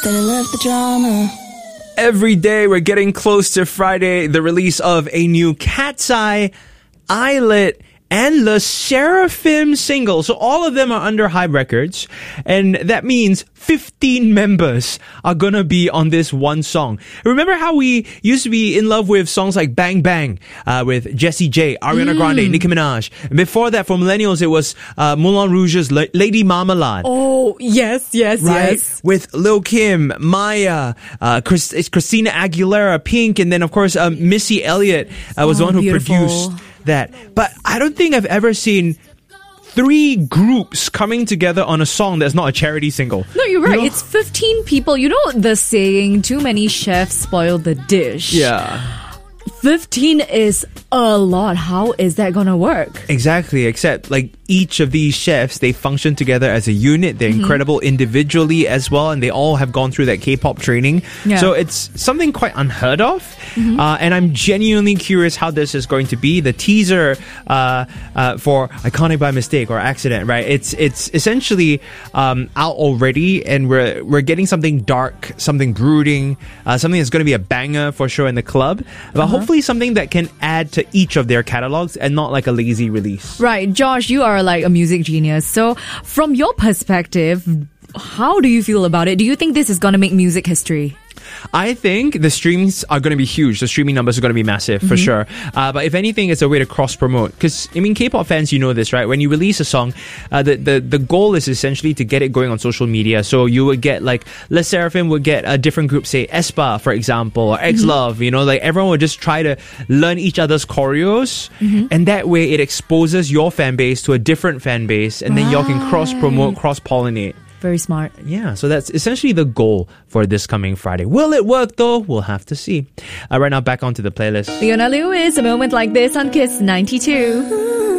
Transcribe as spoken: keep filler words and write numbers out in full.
Better love the drama. Every day we're getting close to Friday, the release of a new Cat's Eye, Eyelet, and Le Seraphim single. So all of them are under Hybe Records. And that means fifteen members are gonna be on this one song. Remember how we used to be in love with songs like Bang Bang uh, with Jessie J, Ariana mm. Grande, Nicki Minaj. And before that, for millennials, it was uh, Moulin Rouge's La- Lady Marmalade. Oh, yes, yes, right? yes. With Lil Kim, Maya, uh, Chris- it's Christina Aguilera, Pink, and then, of course, um, Missy Elliott uh, was oh, the one who beautiful. produced that. But I don't think I've ever seen three groups coming together on a song that's not a charity single. No, you're right. You know? It's fifteen people. You know the saying, too many chefs spoil the dish. Yeah. fifteen is a lot. How is that gonna work? Exactly, except like each of these chefs, they function together as a unit. They're mm-hmm. incredible individually as well, and they all have gone through that K-pop training. Yeah. So it's something quite unheard of. Mm-hmm. Uh, and I'm genuinely curious how this is going to be. The teaser uh, uh, for Iconic by Mistake or Accident, right? It's it's essentially um, out already, and we're we're getting something dark, something brooding, uh, something that's going to be a banger for sure in the club. But uh-huh. hopefully something that can add to each of their catalogs and not like a lazy release. Right. Josh, you are like a music genius. So from your perspective, how do you feel about it? Do you think this is going to make music history? I think the streams are going to be huge. The streaming numbers are going to be massive, for mm-hmm. sure. Uh, but if anything, it's a way to cross-promote. Because, I mean, K-pop fans, you know this, right? When you release a song, uh, the, the, the goal is essentially to get it going on social media. So you would get, like, Le Seraphim would get a different group, say, aespa, for example, or X Love. Mm-hmm. You know, like, everyone would just try to learn each other's choreos. Mm-hmm. And that way, it exposes your fan base to a different fan base. And right. then y'all can cross-promote, cross-pollinate. Very smart. Yeah, so that's essentially the goal for this coming Friday. Will it work though? We'll have to see. Uh, right now, back onto the playlist. Leona Lewis, A Moment Like This on Kiss ninety-two.